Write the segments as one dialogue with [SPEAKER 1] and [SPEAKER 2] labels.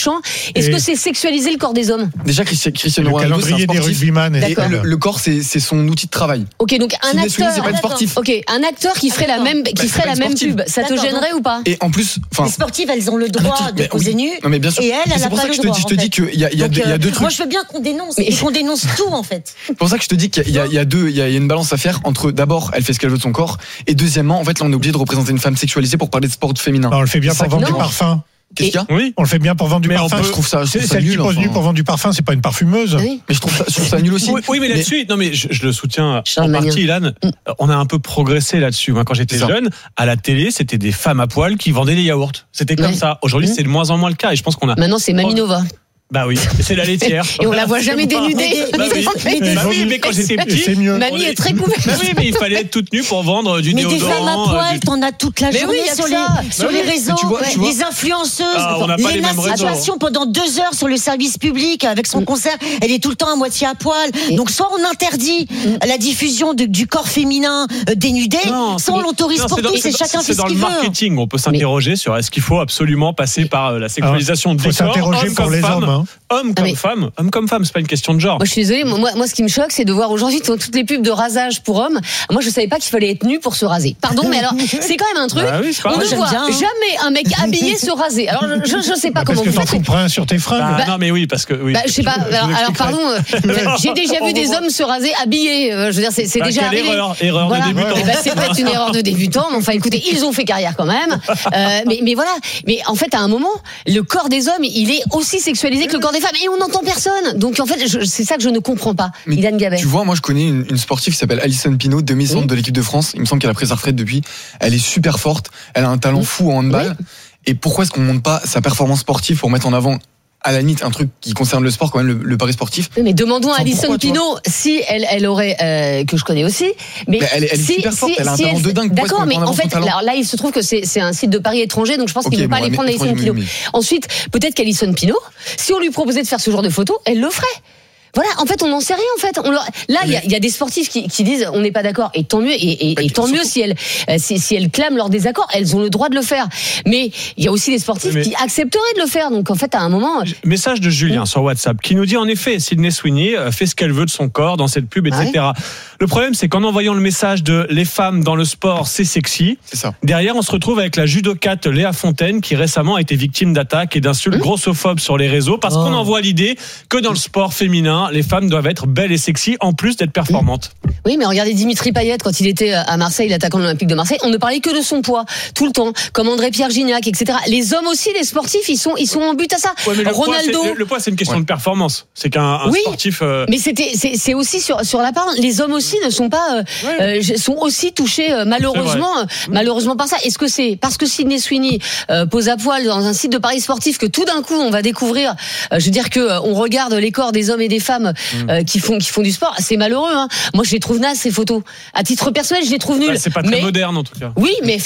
[SPEAKER 1] champ. Est-ce que c'est sexualiser le corps des hommes ?
[SPEAKER 2] Déjà, Cristiano
[SPEAKER 3] le
[SPEAKER 2] Ronaldo,
[SPEAKER 3] calendrier des rugbyman.
[SPEAKER 2] Le corps, c'est son outil de travail.
[SPEAKER 1] Ok, donc un acteur.
[SPEAKER 2] C'est pas une sportif.
[SPEAKER 1] Ok, un acteur qui ferait la même pub, ça te gênerait ou pas ?
[SPEAKER 2] Et en plus,
[SPEAKER 4] les sportives, elles ont le droit de poser nu.
[SPEAKER 2] Non mais bien sûr.
[SPEAKER 4] Et elle a pas le droit.
[SPEAKER 2] Je te dis qu'il y a deux trucs.
[SPEAKER 4] Moi, je veux bien qu'on dénonce, et qu'on dénonce tout en fait.
[SPEAKER 2] C'est pour ça que je te dis qu'il y a une balance à faire entre d'abord, elle fait ce qu'elle veut de son corps, et deuxièmement, en fait, là, on est obligé de représenter une femme sexualisée pour parler de sport féminin.
[SPEAKER 3] On le fait bien pour vendre du parfum.
[SPEAKER 2] Qu'est-ce qu'il y a ?
[SPEAKER 3] Oui, on le fait bien pour vendre du parfum.
[SPEAKER 2] Je trouve ça
[SPEAKER 3] celle
[SPEAKER 2] nul.
[SPEAKER 3] qui pose nu pour vendre du parfum, c'est pas une parfumeuse.
[SPEAKER 1] Oui.
[SPEAKER 2] Mais je trouve ça nul aussi.
[SPEAKER 5] Oui, mais là-dessus, non, mais je le soutiens en partie, Ilan. On a un peu progressé là-dessus. Moi, quand j'étais jeune, à la télé, c'était des femmes à poil qui vendaient des yaourts. C'était comme ça. Aujourd'hui, c'est de moins en moins le cas. Et je pense qu'on a.
[SPEAKER 1] Maintenant, c'est Maminova.
[SPEAKER 5] Bah oui, c'est la laitière.
[SPEAKER 1] Et on la voit jamais dénudée.
[SPEAKER 5] Bah oui, mais quand j'étais petit,
[SPEAKER 3] c'est mieux.
[SPEAKER 1] Mamie est très couverte.
[SPEAKER 5] Bah oui, mais il fallait être toute nue pour vendre du déodorant.
[SPEAKER 4] Mais des femmes à poil, t'en as toute la journée sur les réseaux. Les influenceuses, l'émancipation pendant 2 heures sur le service public avec son concert, elle est tout le temps à moitié à poil. Donc soit on interdit la diffusion du corps féminin dénudé, soit on l'autorise pour tous, et chacun fait ce qu'il veut.
[SPEAKER 5] C'est dans le marketing, on peut s'interroger sur est-ce qu'il faut absolument passer par la sexualisation des corps.
[SPEAKER 3] Faut s'interroger pour les hommes.
[SPEAKER 5] Homme comme femme, c'est pas une question de genre.
[SPEAKER 1] Moi, je suis désolée, moi, ce qui me choque, c'est de voir aujourd'hui toutes les pubs de rasage pour hommes. Moi, je savais pas qu'il fallait être nu pour se raser. Pardon, mais alors, c'est quand même un truc. On ne voit jamais un mec habillé se raser. Alors, je sais pas comment vous faites.
[SPEAKER 3] Parce que t'en fous un sur tes fringues.
[SPEAKER 5] Non, mais oui, parce que.
[SPEAKER 1] je sais pas. Alors, pardon, j'ai déjà vu des hommes se raser habillés. Je veux dire, c'est déjà arrivé.
[SPEAKER 5] Erreur de débutant.
[SPEAKER 1] C'est peut-être une erreur de débutant, mais enfin, écoutez, ils ont fait carrière quand même. Mais voilà. Mais en fait, à un moment, le corps des hommes, il est aussi sexualisé que le corps des femmes, et on n'entend personne. Donc en fait, c'est ça que je ne comprends pas. Ilan Gabet.
[SPEAKER 2] Tu vois, moi je connais une sportive qui s'appelle Alison Pinault, demi-centre de l'équipe de France. Il me semble qu'elle a pris sa retraite depuis. Elle est super forte. Elle a un talent fou en handball. Et pourquoi est-ce qu'on monte pas sa performance sportive pour mettre en avant, à la limite, un truc qui concerne le sport, quand même, le pari sportif?
[SPEAKER 1] Mais demandons à Alison Pinault si elle aurait, que je connais aussi. Mais
[SPEAKER 2] elle est super forte, elle a un talent de dingue.
[SPEAKER 1] D'accord, mais en fait, là, il se trouve que c'est un site de paris étranger, donc je pense qu'il ne veut pas aller prendre Alison Pinault. Ensuite, peut-être qu'Alison Pinault, si on lui proposait de faire ce genre de photos, elle le ferait. Voilà, en fait, on n'en sait rien, en fait. Là, il y a des sportifs qui disent, on n'est pas d'accord, et tant mieux, et tant mieux si elles clament leur désaccord, elles ont le droit de le faire. Mais il y a aussi des sportifs qui accepteraient de le faire. Donc, en fait, à un moment.
[SPEAKER 5] Message de Julien sur WhatsApp, qui nous dit, en effet, Sydney Sweeney fait ce qu'elle veut de son corps dans cette pub, etc. Ouais. Le problème, c'est qu'en envoyant le message de les femmes dans le sport, c'est sexy.
[SPEAKER 2] C'est ça.
[SPEAKER 5] Derrière, on se retrouve avec la judokate Léa Fontaine, qui récemment a été victime d'attaques et d'insultes grossophobes sur les réseaux, parce qu'on envoie l'idée que dans le sport féminin, les femmes doivent être belles et sexy en plus d'être performantes.
[SPEAKER 1] Oui, mais regardez Dimitri Payet quand il était à Marseille, l'attaquant de l'Olympique de Marseille, on ne parlait que de son poids tout le temps, comme André-Pierre Gignac, etc. Les hommes aussi, les sportifs, ils sont en but à ça.
[SPEAKER 5] Ouais, mais
[SPEAKER 1] Ronaldo,
[SPEAKER 5] le poids, c'est une question de performance. C'est qu'un sportif.
[SPEAKER 1] Mais c'est aussi sur la part. Les hommes aussi ne sont pas, sont aussi touchés malheureusement par ça. Est-ce que c'est parce que Sydney Sweeney pose à poil dans un site de paris sportif que tout d'un coup on va découvrir, je veux dire que on regarde les corps des hommes et des femmes qui font du sport, c'est malheureux. Hein. Moi, je les trouve nazes ces photos. À titre personnel, je les trouve nulles.
[SPEAKER 5] C'est pas très moderne en tout cas.
[SPEAKER 1] Oui, mais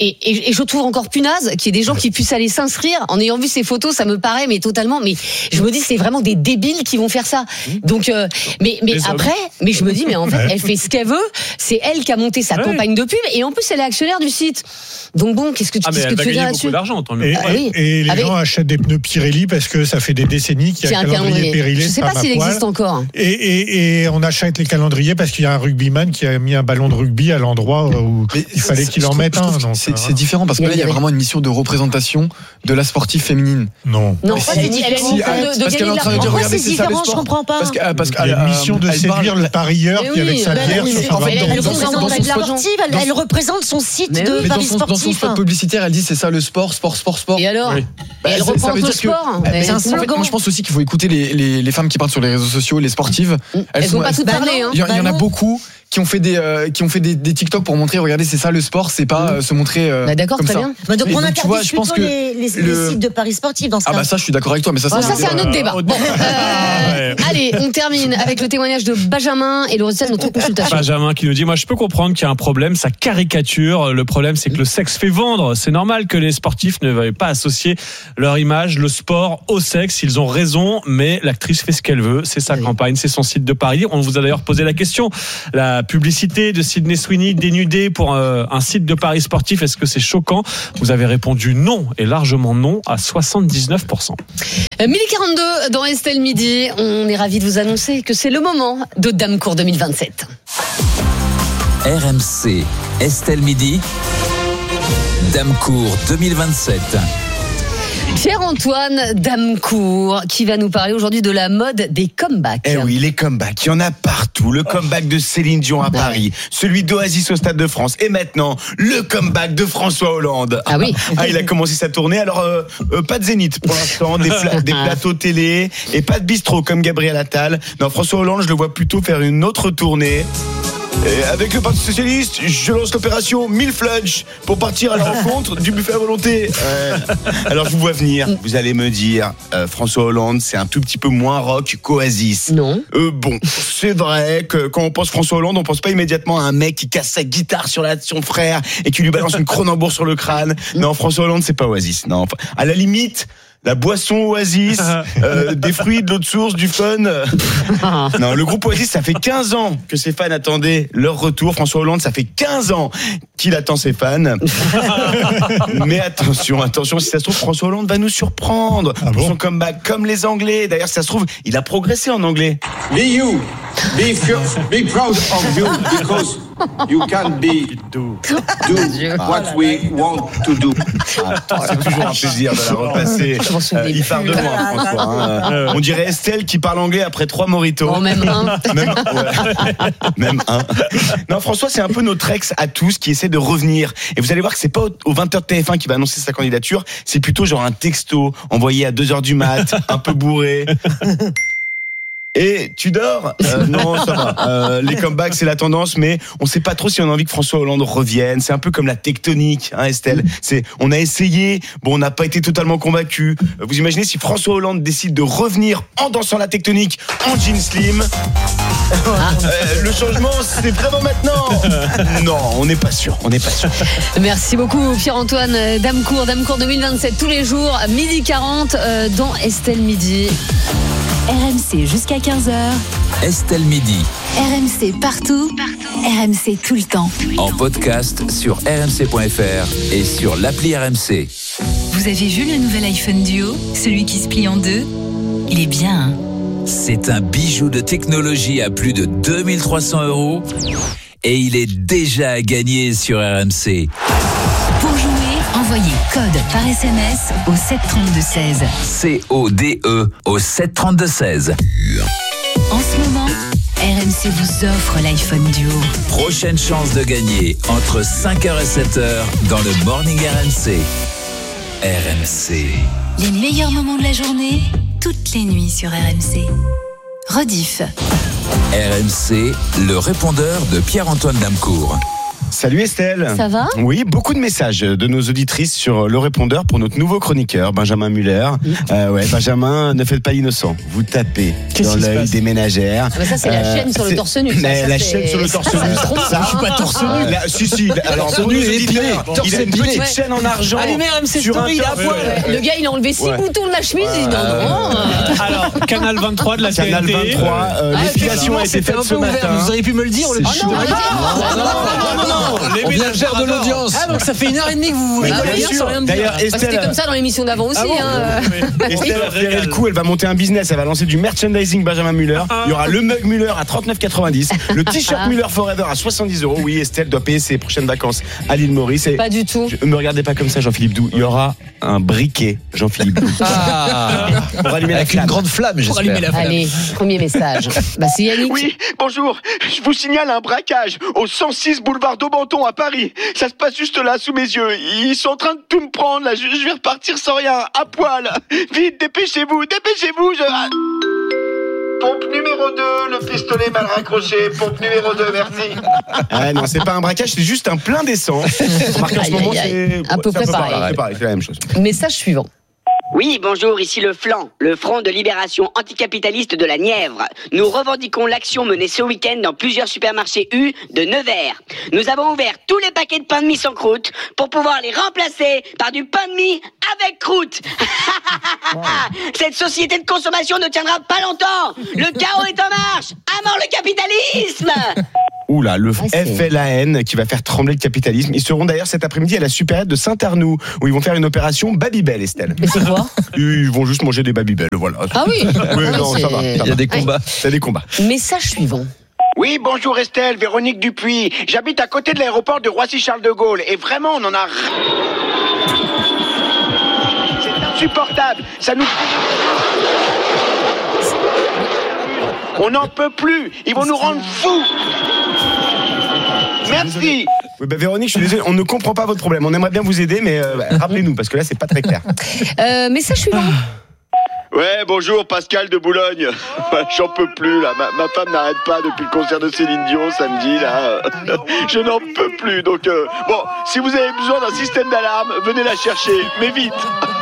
[SPEAKER 1] je trouve encore plus naze qu'il y ait des gens qui puissent aller s'inscrire en ayant vu ces photos. Ça me paraît totalement. Mais je me dis, c'est vraiment des débiles qui vont faire ça. Donc, mais après, je me dis, mais en fait, elle fait ce qu'elle veut. C'est elle qui a monté sa campagne de pub et en plus, elle est actionnaire du site. Donc bon, qu'est-ce que tu veux dire là-dessus?
[SPEAKER 5] Beaucoup d'argent, tant mieux.
[SPEAKER 3] Et les gens achètent des pneus Pirelli parce que ça fait des décennies qu'il y a un calendrier Pirelli.
[SPEAKER 1] Je sais pas s'il existe encore.
[SPEAKER 3] Et on achète les calendriers parce qu'il y a un rugbyman qui a mis un ballon de rugby à l'endroit où il fallait qu'il en mette un.
[SPEAKER 2] C'est différent parce que là, il y a vraiment une mission de représentation de la sportive féminine.
[SPEAKER 3] Non.
[SPEAKER 1] Elle est différente de gagner de l'argent.
[SPEAKER 4] Pourquoi c'est différent? Je comprends pas.
[SPEAKER 2] Parce
[SPEAKER 3] qu'il y a une mission de séduire le parieur qui avec sa bière sur son
[SPEAKER 4] elle représente son site de paris sportif.
[SPEAKER 2] Dans son spot publicitaire, elle dit c'est ça le sport.
[SPEAKER 1] Et alors elle reprend le sport.
[SPEAKER 4] C'est un slogan.
[SPEAKER 2] Moi, je pense aussi qu'il faut écouter les femmes qui parlent sur les réseaux sociaux, les sportives.
[SPEAKER 1] Elles vont pas toutes parler.
[SPEAKER 2] Il y en a beaucoup qui ont fait des TikTok pour montrer, regardez, c'est ça le sport, c'est pas se montrer
[SPEAKER 1] d'accord,
[SPEAKER 2] comme
[SPEAKER 1] très
[SPEAKER 2] ça.
[SPEAKER 1] bien.
[SPEAKER 4] Donc on interdit plutôt les sites de paris sportifs dans ce cas.
[SPEAKER 2] Ah bah ça, je suis d'accord avec toi, mais ça
[SPEAKER 1] c'est un autre débat. Bon, allez, on termine avec le témoignage de Benjamin et le résultat de notre consultation.
[SPEAKER 5] Benjamin qui nous dit, moi je peux comprendre qu'il y a un problème, ça caricature. Le problème, c'est que le sexe fait vendre. C'est normal que les sportifs ne veuillent pas associer leur image, le sport au sexe. Ils ont raison, mais l'actrice fait ce qu'elle veut. C'est sa campagne, c'est son site de paris. On vous a d'ailleurs posé la question la la publicité de Sydney Sweeney dénudée pour un site de paris sportif. Est-ce que c'est choquant ? Vous avez répondu non, et largement non, à 79%.
[SPEAKER 1] 1042 dans Estelle Midi. On est ravis de vous annoncer que c'est le moment de Damecourt 2027.
[SPEAKER 6] RMC, Estelle Midi, Damecourt 2027.
[SPEAKER 1] Pierre-Antoine Damecourt qui va nous parler aujourd'hui de la mode des comebacks.
[SPEAKER 7] Eh oui, les comebacks, il y en a partout. Le comeback de Céline Dion à Paris, celui d'Oasis au Stade de France, et maintenant le comeback de François Hollande.
[SPEAKER 1] Ah oui.
[SPEAKER 7] Il a commencé sa tournée. Alors pas de Zénith pour l'instant, des plateaux télé et pas de bistrot comme Gabriel Attal. Non, François Hollande, je le vois plutôt faire une autre tournée. Et avec le Parti Socialiste, je lance l'opération 1000 flunch pour partir à la rencontre du buffet à volonté. Alors je vous vois venir, vous allez me dire, François Hollande, c'est un tout petit peu moins rock qu'Oasis.
[SPEAKER 1] Non.
[SPEAKER 7] Bon, c'est vrai que quand on pense François Hollande, on pense pas immédiatement à un mec qui casse sa guitare sur son frère et qui lui balance une Cronenbourg sur le crâne. Non, François Hollande, c'est pas Oasis. Non, à la limite, la boisson Oasis, des fruits, de l'eau de source, du fun. Non, le groupe Oasis, ça fait 15 ans que ses fans attendaient leur retour. François Hollande, ça fait 15 ans qu'il attend ses fans. Mais attention, si ça se trouve, François Hollande va nous surprendre pour son comeback, comme les Anglais. D'ailleurs, si ça se trouve, il a progressé en anglais.
[SPEAKER 8] Be you. Be proud of you because you can do what we want to do.
[SPEAKER 7] C'est toujours un plaisir de la repasser. Il part de loin, François. On dirait Estelle qui parle anglais après 3 mojitos.
[SPEAKER 1] Oh, même un.
[SPEAKER 7] Même un. Non, François, c'est un peu notre ex à tous qui essaie de revenir. Et vous allez voir que c'est pas aux 20h de TF1 qui va annoncer sa candidature. C'est plutôt genre un texto envoyé à 2h du mat, un peu bourré. Et tu dors ? Non, ça va. Les comebacks, c'est la tendance, mais on sait pas trop si on a envie que François Hollande revienne. C'est un peu comme la tectonique, hein, Estelle. On a essayé, bon, on n'a pas été totalement convaincus. Vous imaginez si François Hollande décide de revenir en dansant la tectonique en jean slim ? Le changement, c'est vraiment maintenant. Non, on n'est pas sûr.
[SPEAKER 1] Merci beaucoup Pierre-Antoine Damecourt 2027 tous les jours, 12h40 dans Estelle Midi.
[SPEAKER 9] RMC jusqu'à 15h.
[SPEAKER 6] Estelle Midi.
[SPEAKER 9] RMC partout. RMC tout le temps.
[SPEAKER 6] En podcast sur rmc.fr et sur l'appli RMC.
[SPEAKER 9] Vous avez vu le nouvel iPhone Duo ? Celui qui se plie en deux ? Il est bien, hein ?
[SPEAKER 6] C'est un bijou de technologie à plus de 2300 € et il est déjà à gagner sur RMC.
[SPEAKER 9] Pour jouer, envoyez code par SMS au 732-16.
[SPEAKER 6] CODE au 732-16.
[SPEAKER 9] En ce moment, RMC vous offre l'iPhone Duo.
[SPEAKER 6] Prochaine chance de gagner entre 5h et 7h dans le Morning RMC. RMC.
[SPEAKER 9] Les meilleurs moments de la journée, toutes les nuits sur RMC. Rediff.
[SPEAKER 6] RMC, le répondeur de Pierre-Antoine Damecourt.
[SPEAKER 7] Salut Estelle.
[SPEAKER 1] Ça va ?
[SPEAKER 7] Oui, beaucoup de messages de nos auditrices sur le répondeur pour notre nouveau chroniqueur, Benjamin Muller. Benjamin, ne faites pas l'innocent. Vous tapez dans l'œil des ménagères.
[SPEAKER 1] Ça, c'est la chaîne sur le torse nu.
[SPEAKER 7] La chaîne sur le torse nu.
[SPEAKER 5] Je suis pas torse nu.
[SPEAKER 7] Si. Alors, pour nos auditeurs, il a une petite chaîne en argent.
[SPEAKER 1] Allumez RMC Story, il a poil. Le gars, il a enlevé 6 boutons de la chemise. Il dit non.
[SPEAKER 5] Alors, Canal 23 de la TNT.
[SPEAKER 7] Canal 23, l'épilation a été faite ce matin.
[SPEAKER 10] Vous auriez pu me le dire.
[SPEAKER 5] Non.
[SPEAKER 10] On vient faire de l'audience.
[SPEAKER 5] Donc ça fait 1h30 que vous voulez
[SPEAKER 1] sans rien me dire.
[SPEAKER 7] D'ailleurs, Estelle,
[SPEAKER 1] c'était comme ça dans l'émission d'avant aussi.
[SPEAKER 7] Estelle a fait le coup, elle va monter un business, elle va lancer du merchandising Benjamin Muller. Il y aura le mug Muller à 39,90, le t-shirt Muller Forever à 70 €. Oui, Estelle doit payer ses prochaines vacances à l'île Maurice.
[SPEAKER 1] Pas du tout.
[SPEAKER 7] Ne me regardez pas comme ça, Jean-Philippe Doux. Il y aura un briquet, Jean-Philippe Doux. Pour allumer
[SPEAKER 10] avec une grande flamme, j'espère.
[SPEAKER 1] Allez, premier message. C'est Yannick.
[SPEAKER 11] Oui, bonjour. Je vous signale un braquage au 106 boulevard d'Aubenton à Paris. Ça se passe juste là, sous mes yeux. Ils sont en train de tout me prendre, là. Je vais repartir sans rien, à poil. Vite, dépêchez-vous. Pompe numéro 2, le pistolet mal raccroché. Pompe numéro 2, merci.
[SPEAKER 7] Non, c'est pas un braquage, c'est juste un plein d'essence. Remarquez, en ce moment, c'est
[SPEAKER 1] à peu près pareil.
[SPEAKER 7] C'est la même chose.
[SPEAKER 1] Message suivant.
[SPEAKER 12] Oui, bonjour, ici le FLAN, le Front de Libération Anticapitaliste de la Nièvre. Nous revendiquons l'action menée ce week-end dans plusieurs supermarchés U de Nevers. Nous avons ouvert tous les paquets de pain de mie sans croûte pour pouvoir les remplacer par du pain de mie avec croûte. Cette société de consommation ne tiendra pas longtemps. Le chaos est en marche. À mort le capitalisme.
[SPEAKER 7] Oula, le FLAN qui va faire trembler le capitalisme. Ils seront d'ailleurs cet après-midi à la supérette de Saint-Arnoux où ils vont faire une opération Babybel, Estelle.
[SPEAKER 1] Et c'est quoi?
[SPEAKER 7] Ils vont juste manger des Babybel, voilà.
[SPEAKER 1] Ah oui.
[SPEAKER 7] Oui, non, ça va.
[SPEAKER 10] Il y a des combats.
[SPEAKER 7] Il y a des combats.
[SPEAKER 1] Message suivant.
[SPEAKER 11] Oui, bonjour Estelle, Véronique Dupuis. J'habite à côté de l'aéroport de Roissy-Charles de Gaulle et vraiment on en a... C'est insupportable. Ça nous... On n'en peut plus. Ils vont nous rendre fous. Merci.
[SPEAKER 7] Oui, Véronique, je suis désolé, on ne comprend pas votre problème. On aimerait bien vous aider, mais rappelez-nous, parce que là, c'est pas très clair.
[SPEAKER 1] Message suivant.
[SPEAKER 11] Ouais, bonjour, Pascal de Boulogne. J'en peux plus, là. Ma femme n'arrête pas depuis le concert de Céline Dion samedi, là. Je n'en peux plus. Donc, bon, si vous avez besoin d'un système d'alarme, venez la chercher, mais vite.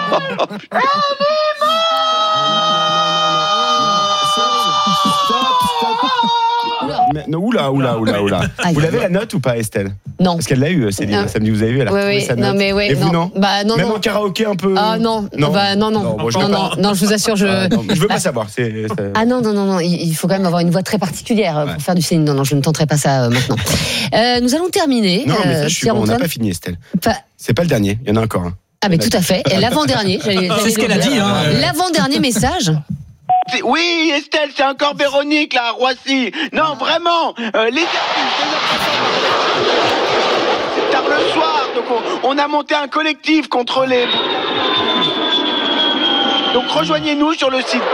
[SPEAKER 7] Oula. Vous l'avez la note ou pas, Estelle?
[SPEAKER 1] Non.
[SPEAKER 7] Parce qu'elle l'a eu, Céline, samedi, vous avez vu, elle a retrouvé sa note.
[SPEAKER 1] Non, mais ouais,
[SPEAKER 7] et vous, non?
[SPEAKER 1] Bah, non,
[SPEAKER 7] même
[SPEAKER 1] non.
[SPEAKER 7] En karaoké un peu.
[SPEAKER 1] Ah, non.
[SPEAKER 7] Non.
[SPEAKER 1] Bah, non.
[SPEAKER 7] Non,
[SPEAKER 1] Je vous assure,
[SPEAKER 7] je veux pas savoir.
[SPEAKER 1] Ah, non. Il faut quand même avoir une voix très particulière pour faire du Céline. Non, je ne tenterai pas ça maintenant. Nous allons terminer.
[SPEAKER 7] Non, mais ça, je suis bon, on n'a pas fini, Estelle. C'est pas le dernier, il y en a encore un.
[SPEAKER 1] Ah, mais tout à fait. Et l'avant-dernier.
[SPEAKER 10] C'est ce qu'elle a dit, hein.
[SPEAKER 1] L'avant-dernier message.
[SPEAKER 11] Oui, Estelle, c'est encore Véronique, là, à Roissy. Non, vraiment, c'est tard le soir, donc on a monté un collectif contre les... Donc rejoignez-nous sur le site.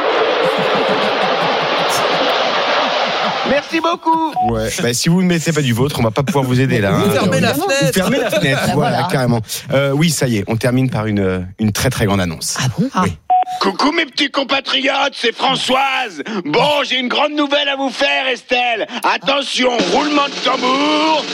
[SPEAKER 11] Merci beaucoup.
[SPEAKER 7] Ouais, si vous ne mettez pas du vôtre, on va pas pouvoir vous aider là.
[SPEAKER 10] Vous fermez la fenêtre.
[SPEAKER 7] Vous fermez la fenêtre, voilà, carrément. Oui, ça y est, on termine par une très très grande annonce.
[SPEAKER 1] Ah bon?
[SPEAKER 7] Oui.
[SPEAKER 11] Coucou mes petits compatriotes, c'est Françoise. Bon, j'ai une grande nouvelle à vous faire, Estelle. Attention, roulement de tambour.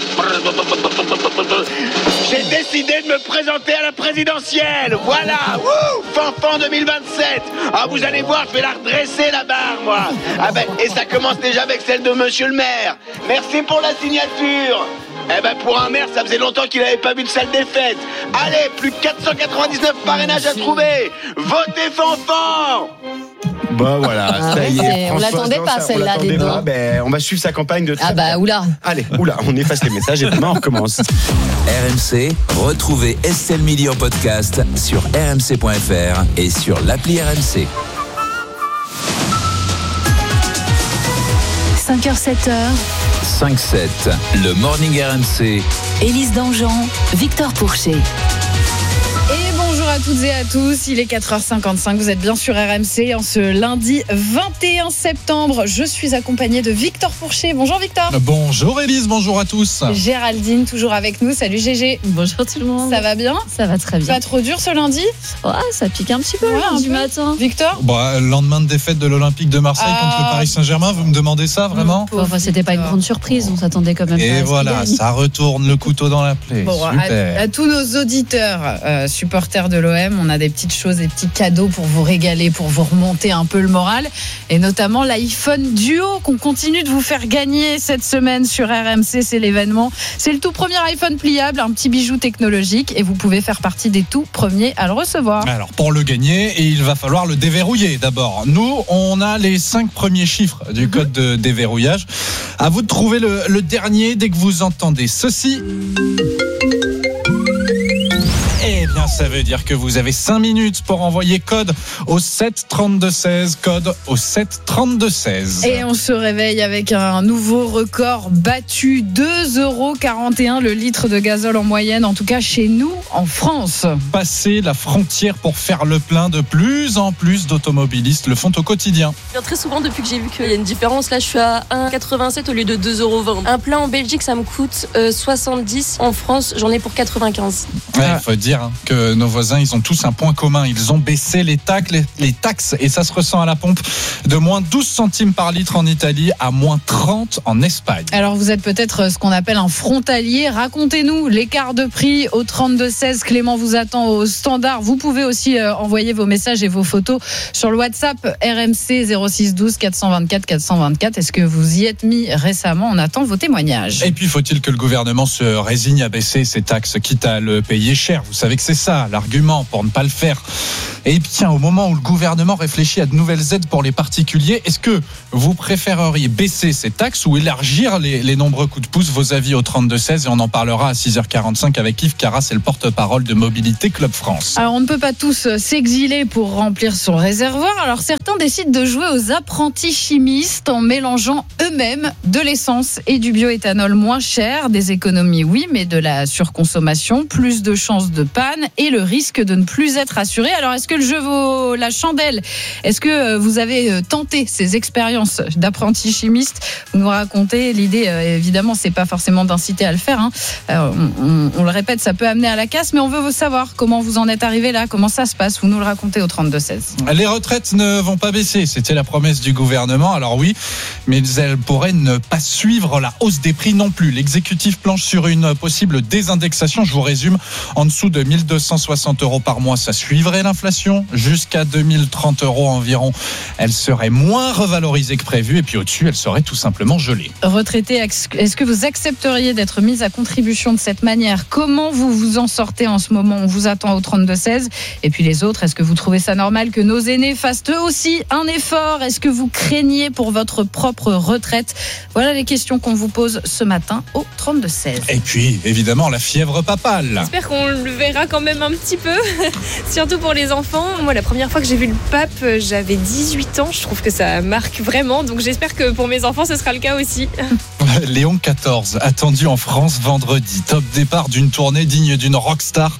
[SPEAKER 11] J'ai décidé de me présenter à la présidentielle. Voilà, Fanfan 2027. Ah, vous allez voir, je vais la redresser la barre, moi. Ah ben, et ça commence déjà avec celle de Monsieur le maire. Merci pour la signature. Eh ben pour un maire, ça faisait longtemps qu'il n'avait pas vu de salle des fêtes. Allez, plus de 499 parrainages à trouver. Votez Fanfan.
[SPEAKER 7] Bah voilà, ça y est.
[SPEAKER 1] On l'attendait pas celle-là, des
[SPEAKER 7] deux. On va suivre sa campagne de...
[SPEAKER 1] Ah bah oula.
[SPEAKER 7] Allez, on efface les messages et demain on recommence.
[SPEAKER 6] RMC, retrouvez Estelle Midi en podcast sur rmc.fr et sur l'appli RMC.
[SPEAKER 9] 5h, 7h.
[SPEAKER 6] 5-7, le Morning RMC.
[SPEAKER 9] Élise Dangean, Victor Pourchet.
[SPEAKER 13] Et bonjour à toutes et à tous, il est 4h55, vous êtes bien sur RMC en ce lundi 21 septembre. Je suis accompagnée de Victor Pourchet. Bonjour Victor.
[SPEAKER 14] Bonjour Élise, bonjour à tous.
[SPEAKER 13] Géraldine toujours avec nous, salut Gégé.
[SPEAKER 15] Bonjour tout le monde.
[SPEAKER 13] Ça va bien?
[SPEAKER 15] Ça va très bien.
[SPEAKER 13] Pas trop dur ce lundi?
[SPEAKER 15] Ouais, ça pique un petit peu du matin.
[SPEAKER 13] Victor?
[SPEAKER 14] Lendemain de défaite de l'Olympique de Marseille contre le Paris Saint-Germain, vous me demandez ça vraiment?
[SPEAKER 15] Enfin, c'était pas une grande surprise, on s'attendait quand même pas.
[SPEAKER 14] Et voilà, ça retourne le couteau dans la plaie.
[SPEAKER 13] Bon, à tous nos auditeurs supporters de l'OM, on a des petites choses, des petits cadeaux pour vous régaler, pour vous remonter un peu le moral, et notamment l'iPhone Duo qu'on continue de vous faire gagner cette semaine sur RMC. C'est l'événement, c'est le tout premier iPhone pliable, un petit bijou technologique, et vous pouvez faire partie des tout premiers à le recevoir.
[SPEAKER 14] Alors pour le gagner, il va falloir le déverrouiller d'abord. Nous, on a les 5 premiers chiffres du code de déverrouillage. À vous de trouver le dernier dès que vous entendez ceci. Eh bien, ça veut dire que vous avez 5 minutes pour envoyer code au 7 32 16, code au 7 32 16.
[SPEAKER 13] Et on se réveille avec un nouveau record battu, 2,41 € le litre de gazole en moyenne, en tout cas chez nous, en France.
[SPEAKER 14] Passer la frontière pour faire le plein, de plus en plus d'automobilistes le font au quotidien.
[SPEAKER 16] Très souvent, depuis que j'ai vu qu'il y a une différence, là je suis à 1,87 au lieu de 2,20 €. Un plein en Belgique, ça me coûte 70. En France, j'en ai pour 95.
[SPEAKER 14] Ouais, faut dire que nos voisins, ils ont tous un point commun. Ils ont baissé les taxes et ça se ressent à la pompe, de moins 12 centimes par litre en Italie à moins 30 en Espagne.
[SPEAKER 13] Alors vous êtes peut-être ce qu'on appelle un frontalier. Racontez-nous l'écart de prix au 32-16. Clément vous attend au standard. Vous pouvez aussi envoyer vos messages et vos photos sur le WhatsApp RMC 06 12 424 424. Est-ce que vous y êtes mis récemment? On attend vos témoignages.
[SPEAKER 14] Et puis faut-il que le gouvernement se résigne à baisser ses taxes, quitte à le payer cher? Vous savez que c'est ça ça l'argument pour ne pas le faire. Et bien, au moment où le gouvernement réfléchit à de nouvelles aides pour les particuliers, est-ce que vous préféreriez baisser ces taxes ou élargir les nombreux coups de pouce? Vos avis au 32-16 et on en parlera à 6h45 avec Yves Carras, c'est le porte-parole de Mobilité Club France.
[SPEAKER 13] Alors, on ne peut pas tous s'exiler pour remplir son réservoir. Alors, certains décident de jouer aux apprentis chimistes en mélangeant eux-mêmes de l'essence et du bioéthanol moins cher. Des économies, oui, mais de la surconsommation, plus de chances de panne et le risque de ne plus être assuré. Alors, est-ce que le jeu vaut la chandelle? Est-ce que vous avez tenté ces expériences d'apprentis chimistes? Vous nous racontez, l'idée, évidemment, c'est pas forcément d'inciter à le faire. On le répète, ça peut amener à la casse, mais on veut savoir comment vous en êtes arrivé là, comment ça se passe. Vous nous le racontez au 32-16.
[SPEAKER 14] Les retraites ne vont pas baisser, c'était la promesse du gouvernement. Alors oui, mais elles pourraient ne pas suivre la hausse des prix non plus. L'exécutif planche sur une possible désindexation. Je vous résume, en dessous de 1 260 € par mois, ça suivrait l'inflation. Jusqu'à 2 030 € environ, elle serait moins revalorisée que prévu. Et puis au-dessus, elle serait tout simplement gelée.
[SPEAKER 13] Retraités, est-ce que vous accepteriez d'être mis à contribution de cette manière? Comment vous vous en sortez en ce moment? On vous attend au 32-16. Et puis les autres, est-ce que vous trouvez ça normal que nos aînés fassent eux aussi un effort? Est-ce que vous craignez pour votre propre retraite? Voilà les questions qu'on vous pose ce matin au 32-16.
[SPEAKER 14] Et puis, évidemment, la fièvre papale.
[SPEAKER 16] J'espère qu'on le verra quand même un petit peu, surtout pour les enfants. Moi, la première fois que j'ai vu le pape, j'avais 18 ans. Je trouve que ça marque vraiment. Donc, j'espère que pour mes enfants, ce sera le cas aussi.
[SPEAKER 14] Léon XIV, attendu en France vendredi. Top départ d'une tournée digne d'une rockstar.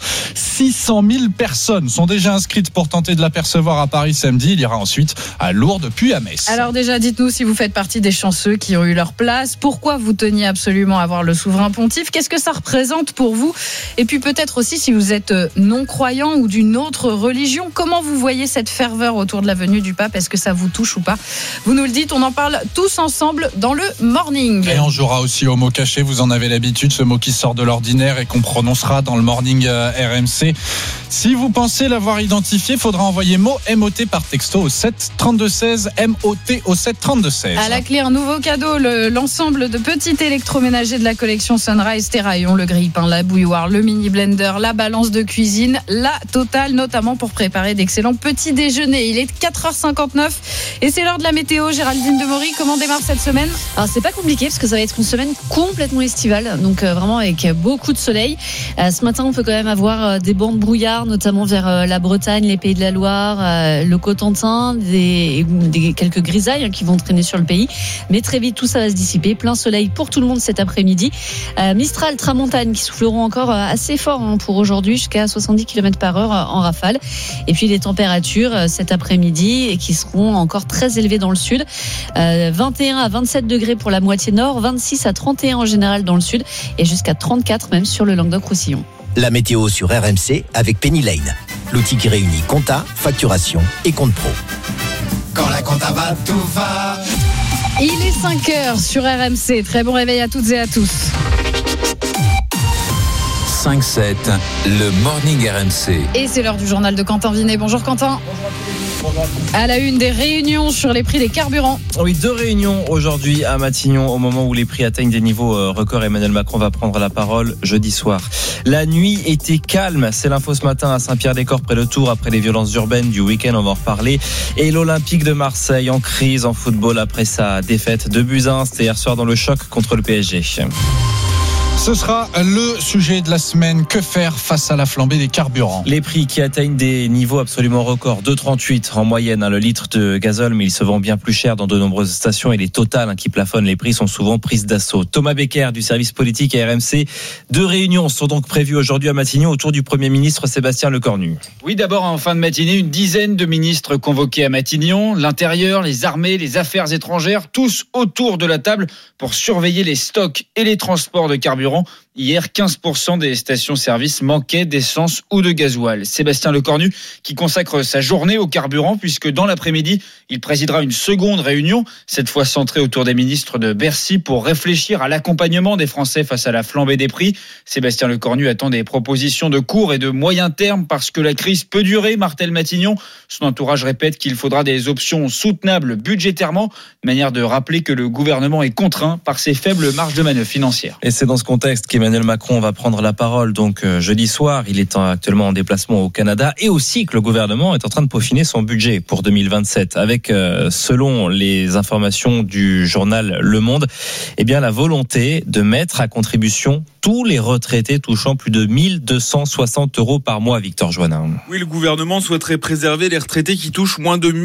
[SPEAKER 14] 600 000 personnes sont déjà inscrites pour tenter de l'apercevoir à Paris samedi. Il ira ensuite à Lourdes puis à Metz.
[SPEAKER 13] Alors déjà, dites-nous si vous faites partie des chanceux qui ont eu leur place. Pourquoi vous teniez absolument à voir le souverain pontife? Qu'est-ce que ça représente pour vous? Et puis peut-être aussi si vous êtes non-croyant ou d'une autre religion, comment vous voyez cette ferveur autour de la venue du pape? Est-ce que ça vous touche ou pas? Vous nous le dites, on en parle tous ensemble dans le Morning.
[SPEAKER 14] Et on jouera aussi au mot caché, vous en avez l'habitude, ce mot qui sort de l'ordinaire et qu'on prononcera dans le Morning RMC. Si vous pensez l'avoir identifié, il faudra envoyer mot MOT par texto au 7 32 16, MOT au 7 32 16.
[SPEAKER 13] À la clé, un nouveau cadeau, l'ensemble de petits électroménagers de la collection Sunrise, Terraillon, le grille-pain, la bouilloire, le mini blender, la balance de cuisine, la totale, notamment pour préparer d'excellents petits déjeuners. Il est 4h59 et c'est l'heure de la météo. Géraldine Demory, comment démarre cette semaine?
[SPEAKER 15] Alors c'est pas compliqué parce que ça va être une semaine complètement estivale, donc vraiment avec beaucoup de soleil. Ce matin, on peut quand même avoir des bancs de brouillard, notamment vers la Bretagne, les Pays de la Loire, le Cotentin, des quelques grisailles qui vont traîner sur le pays. Mais très vite, tout ça va se dissiper. Plein soleil pour tout le monde cet après-midi. Mistral, tramontane qui souffleront encore assez fort pour aujourd'hui, jusqu'à 70 km/h en rafale. Et puis les températures cet après-midi qui seront encore très élevées dans le sud. 21 à 27 degrés pour la moitié nord, 26 à 31 en général dans le sud et jusqu'à 34 même sur le Languedoc-Roussillon.
[SPEAKER 17] La météo sur RMC avec Penny Lane, l'outil qui réunit compta, facturation et compte pro.
[SPEAKER 18] Quand la compta va, tout va.
[SPEAKER 13] Il est 5h sur RMC. Très bon réveil à toutes et à tous.
[SPEAKER 6] 5-7, le Morning RMC.
[SPEAKER 13] Et c'est l'heure du journal de Quentin Vinet. Bonjour Quentin. À la une, des réunions sur les prix des carburants.
[SPEAKER 19] Oui, 2 réunions aujourd'hui à Matignon au moment où les prix atteignent des niveaux records. Emmanuel Macron va prendre la parole jeudi soir. La nuit était calme, c'est l'info ce matin à Saint-Pierre-des-Corps près de Tours après les violences urbaines du week-end, on va en reparler. Et l'Olympique de Marseille en crise en football après sa défaite 2-1, c'était hier soir dans le choc contre le PSG.
[SPEAKER 14] Ce sera le sujet de la semaine. Que faire face à la flambée des carburants?
[SPEAKER 19] Les prix qui atteignent des niveaux absolument records. 2,38 en moyenne le litre de gazole, mais il se vend bien plus cher dans de nombreuses stations. Et les Total qui plafonnent les prix sont souvent prises d'assaut. Thomas Becker du service politique à RMC. 2 réunions sont donc prévues aujourd'hui à Matignon autour du Premier ministre Sébastien Lecornu.
[SPEAKER 20] Oui, d'abord en fin de matinée, une dizaine de ministres convoqués à Matignon. L'Intérieur, les armées, les affaires étrangères, tous autour de la table pour surveiller les stocks et les transports de carburant. Hier, 15% des stations-service manquaient d'essence ou de gasoil. Sébastien Lecornu qui consacre sa journée au carburant puisque dans l'après-midi, il présidera une seconde réunion, cette fois centrée autour des ministres de Bercy pour réfléchir à l'accompagnement des Français face à la flambée des prix. Sébastien Lecornu attend des propositions de court et de moyen terme parce que la crise peut durer, martèle Matignon. Son entourage répète qu'il faudra des options soutenables budgétairement, manière de rappeler que le gouvernement est contraint par ses faibles marges de manœuvre financières.
[SPEAKER 19] Et c'est dans ce contexte qu'Emmanuel Macron va prendre la parole donc jeudi soir. Il est actuellement en déplacement au Canada et aussi que le gouvernement est en train de peaufiner son budget pour 2027 avec, selon les informations du journal Le Monde, eh bien la volonté de mettre à contribution tous les retraités touchant plus de 1260 € par mois, Victor Joannin.
[SPEAKER 21] Oui, le gouvernement souhaiterait préserver les retraités qui touchent moins de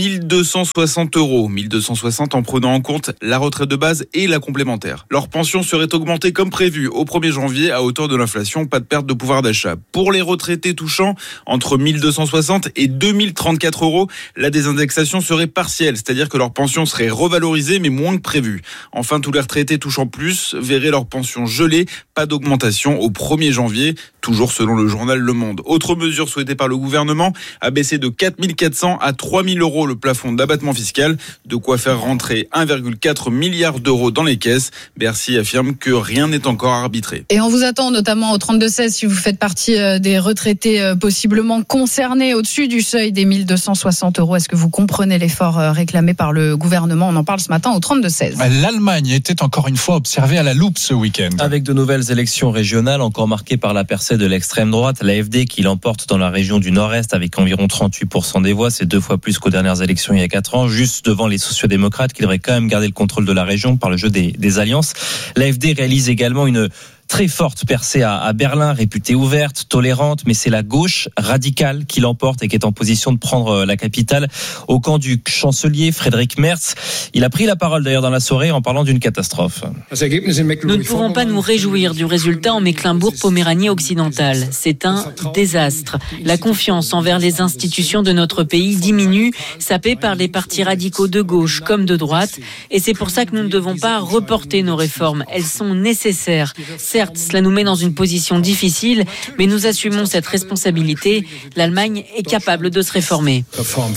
[SPEAKER 21] 1260 €. 1260 en prenant en compte la retraite de base et la complémentaire. Leur pension serait augmentée comme prévu au 1er janvier à hauteur de l'inflation, pas de perte de pouvoir d'achat. Pour les retraités touchant entre 1260 et 2034 €, la désindexation serait partielle, c'est-à-dire que leur pension serait revalorisée mais moins que prévu. Enfin, tous les retraités touchant plus verraient leur pension gelée, pas d'augmentation au 1er janvier, toujours selon le journal Le Monde. Autre mesure souhaitée par le gouvernement, abaisser de 4 400 à 3 000 € le plafond d'abattement fiscal, de quoi faire rentrer 1,4 milliard d'euros dans les caisses. Bercy affirme que rien n'est encore arbitré.
[SPEAKER 13] Et on vous attend notamment au 32-16 si vous faites partie des retraités possiblement concernés au-dessus du seuil des 1260 €. Est-ce que vous comprenez l'effort réclamé par le gouvernement? On en parle ce matin au 32-16.
[SPEAKER 14] L'Allemagne était encore une fois observée à la loupe ce week-end.
[SPEAKER 19] Avec de nouvelles élections régionales encore marquées par la percée de l'extrême droite, l'AfD qui l'emporte dans la région du Nord-Est avec environ 38% des voix, c'est 2 fois plus qu'aux dernières élections il y a 4 ans, juste devant les sociodémocrates qui devraient quand même garder le contrôle de la région par le jeu des alliances. L'AfD réalise également une très forte percée à Berlin, réputée ouverte, tolérante, mais c'est la gauche radicale qui l'emporte et qui est en position de prendre la capitale au camp du chancelier Friedrich Merz. Il a pris la parole d'ailleurs dans la soirée en parlant d'une catastrophe.
[SPEAKER 22] Nous ne pouvons pas nous réjouir du résultat en Mecklembourg-Poméranie occidentale. C'est un désastre. La confiance envers les institutions de notre pays diminue, sapée par les partis radicaux de gauche comme de droite, et c'est pour ça que nous ne devons pas reporter nos réformes. Elles sont nécessaires. Certes, cela nous met dans une position difficile, mais nous assumons cette responsabilité. L'Allemagne est capable de se réformer.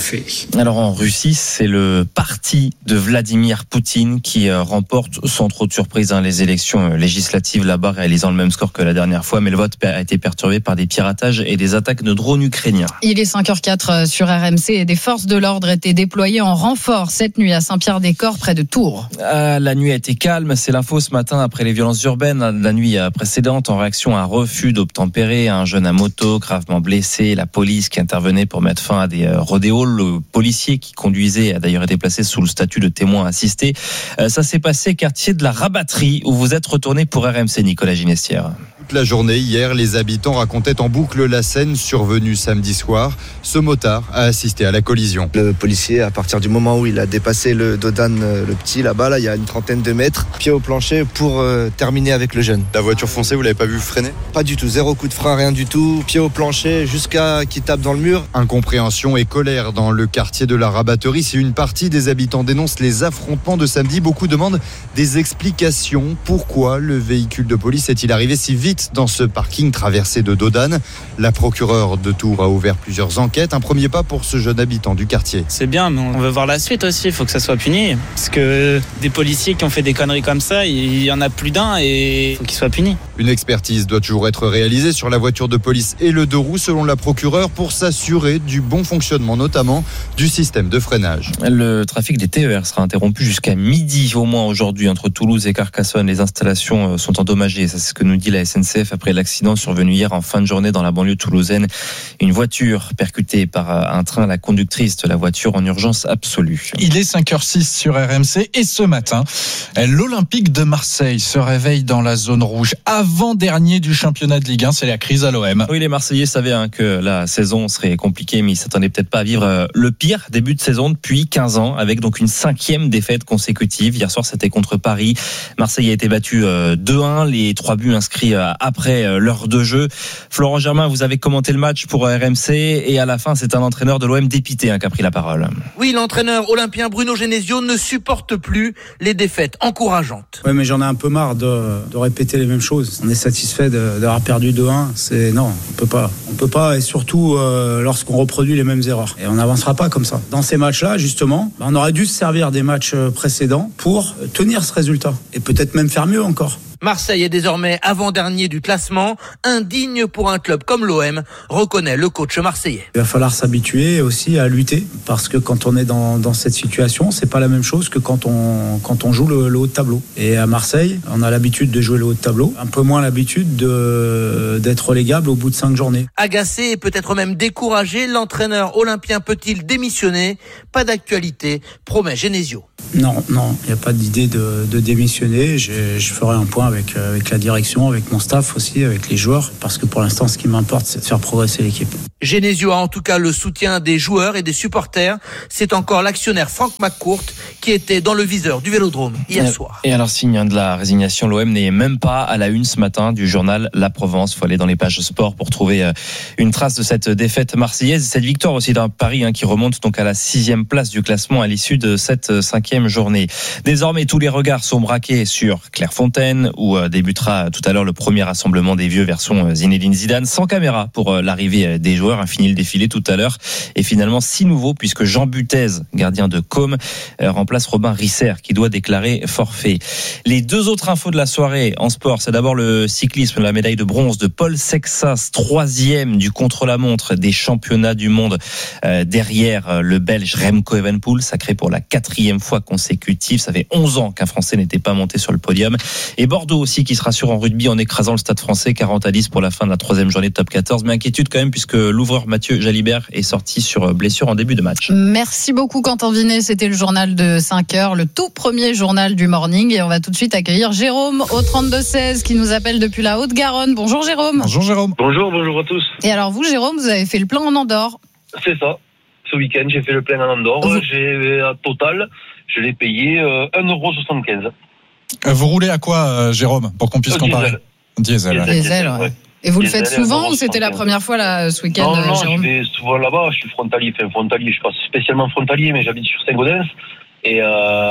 [SPEAKER 19] Alors en Russie, c'est le parti de Vladimir Poutine qui remporte sans trop de surprise les élections législatives là-bas, réalisant le même score que la dernière fois, mais le vote a été perturbé par des piratages et des attaques de drones ukrainiens.
[SPEAKER 13] Il est 5h04 sur RMC et des forces de l'ordre étaient déployées en renfort cette nuit à Saint-Pierre-des-Corps, près de Tours.
[SPEAKER 19] La nuit a été calme, c'est l'info ce matin après les violences urbaines. La nuit précédente, en réaction à un refus d'obtempérer, un jeune à moto gravement blessé, la police qui intervenait pour mettre fin à des rodéos, le policier qui conduisait a d'ailleurs été placé sous le statut de témoin assisté. Ça s'est passé quartier de la Rabatterie où vous êtes retourné pour RMC, Nicolas Ginestière.
[SPEAKER 23] Toute la journée hier, les habitants racontaient en boucle la scène survenue samedi soir. Ce motard a assisté à la collision.
[SPEAKER 24] Le policier, à partir du moment où il a dépassé le Dodan, le petit, là-bas, il y a une trentaine de mètres, pied au plancher pour terminer avec le jeune.
[SPEAKER 23] La voiture foncée, vous l'avez pas vu freiner ?
[SPEAKER 24] Pas du tout, 0 coup de frein, rien du tout, pied au plancher jusqu'à qu'il tape dans le mur.
[SPEAKER 23] Incompréhension et colère dans le quartier de la Rabatterie. Si une partie des habitants dénonce les affrontements de samedi, beaucoup demandent des explications. Pourquoi le véhicule de police est-il arrivé si vite dans ce parking traversé de Dodane? La procureure de Tours a ouvert plusieurs enquêtes. Un premier pas pour ce jeune habitant du quartier.
[SPEAKER 25] C'est bien, mais on veut voir la suite aussi. Il faut que ça soit puni. Parce que des policiers qui ont fait des conneries comme ça, il y en a plus d'un et il faut qu'ils soient punis.
[SPEAKER 23] Une expertise doit toujours être réalisée sur la voiture de police et le 2 roues, selon la procureure, pour s'assurer du bon fonctionnement, notamment du système de freinage.
[SPEAKER 19] Le trafic des TER sera interrompu jusqu'à midi au moins aujourd'hui entre Toulouse et Carcassonne. Les installations sont endommagées. C'est ce que nous dit la SNCF après l'accident survenu hier en fin de journée dans la banlieue toulousaine. Une voiture percutée par un train, la conductrice de la voiture en urgence absolue.
[SPEAKER 14] Il est 5h06 sur RMC et ce matin, l'Olympique de Marseille se réveille dans la zone rouge. Avant-dernier du championnat de Ligue 1, c'est la crise à l'OM.
[SPEAKER 19] Oui, les Marseillais savaient que la saison serait compliquée, mais ils s'attendaient peut-être pas à vivre le pire début de saison depuis 15 ans, avec donc une 5e défaite consécutive. Hier soir, c'était contre Paris. Marseille a été battu 2-1, les 3 buts inscrits après l'heure de jeu. Florent Germain, vous avez commenté le match pour RMC et à la fin, c'est un entraîneur de l'OM dépité qui a pris la parole.
[SPEAKER 26] Oui, l'entraîneur olympien Bruno Genesio ne supporte plus les défaites encourageantes.
[SPEAKER 27] Oui, mais j'en ai un peu marre de répéter les mêmes choses. On est satisfait d'avoir perdu 2-1. Non, on peut pas et surtout lorsqu'on reproduit les mêmes erreurs. Et on n'avancera pas comme ça. Dans ces matchs-là, justement, on aurait dû se servir des matchs précédents pour tenir ce résultat et peut-être même faire mieux encore.
[SPEAKER 26] Marseille est désormais avant-dernier dernier du classement, indigne pour un club comme l'OM, reconnaît le coach marseillais.
[SPEAKER 27] Il va falloir s'habituer aussi à lutter, parce que quand on est dans cette situation, c'est pas la même chose que quand on joue le haut de tableau. Et à Marseille, on a l'habitude de jouer le haut de tableau, un peu moins l'habitude d'être relégable au bout de 5 journées.
[SPEAKER 26] Agacé et peut-être même découragé, l'entraîneur olympien peut-il démissionner ? Pas d'actualité, promet Genesio.
[SPEAKER 27] Non, il n'y a pas d'idée de démissionner. Je ferai un point avec la direction, avec mon staff aussi, avec les joueurs, parce que pour l'instant, ce qui m'importe, c'est de faire progresser l'équipe.
[SPEAKER 26] Genesio a en tout cas le soutien des joueurs et des supporters. C'est encore l'actionnaire Franck McCourt qui était dans le viseur du Vélodrome hier soir.
[SPEAKER 19] Et alors, signe de la résignation, l'OM n'est même pas à la une ce matin du journal La Provence. Il faut aller dans les pages sport pour trouver une trace de cette défaite marseillaise. Cette victoire aussi d'un Paris qui remonte donc à la 6e place du classement à l'issue de cette 5e journée. Désormais, tous les regards sont braqués sur Clairefontaine, où débutera tout à l'heure le premier rassemblement des vieux version Zinedine Zidane, sans caméra pour l'arrivée des joueurs. Fini le défilé tout à l'heure. Et finalement, 6 nouveaux, puisque Jean Butez, gardien de Côme, remplace Robin Risser, qui doit déclarer forfait. Les 2 autres infos de la soirée en sport, c'est d'abord le cyclisme, la médaille de bronze de Paul Sexas, 3e du contre-la-montre des championnats du monde, derrière le Belge Remco Evenepoel, sacré pour la 4e fois consécutive. Ça fait 11 ans qu'un Français n'était pas monté sur le podium. Et Bordeaux aussi, qui se rassure en rugby en écrasant le Stade Français 40-10 pour la fin de la 3e journée de top 14. Mais inquiétude quand même, puisque l'ouvreur Mathieu Jalibert est sorti sur blessure en début de match.
[SPEAKER 13] Merci beaucoup Quentin Vinet, c'était le journal de 5h, le tout premier journal du morning, et on va tout de suite accueillir Jérôme au 32-16 qui nous appelle depuis la Haute-Garonne. Bonjour Jérôme.
[SPEAKER 14] Bonjour Jérôme.
[SPEAKER 2] Bonjour à tous.
[SPEAKER 13] Et alors vous Jérôme, vous avez fait le plein en Andorre.
[SPEAKER 2] C'est ça, ce week-end j'ai fait le plein en Andorre, j'ai à total, je l'ai payé 1,75€.
[SPEAKER 14] Vous roulez à quoi Jérôme, pour qu'on puisse comparer?
[SPEAKER 2] Diesel,
[SPEAKER 13] ouais. Et vous le faites souvent ou c'était la première fois là, ce week-end?
[SPEAKER 2] Non, je vais souvent là-bas, je suis frontalier, je suis pas spécialement frontalier, mais j'habite sur Saint-Gaudens. Et